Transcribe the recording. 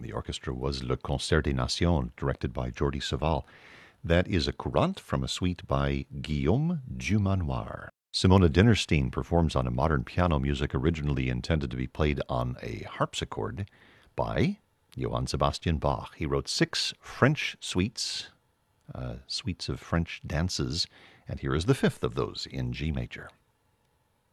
The orchestra was Le Concert des Nations, directed by Jordi Savall. That is a courante from a suite by Guillaume Dumanoir. Simona Dinnerstein performs on a modern piano music originally intended to be played on a harpsichord by Johann Sebastian Bach. He wrote 6 French suites, suites of French dances, and here is the 5th of those in G major.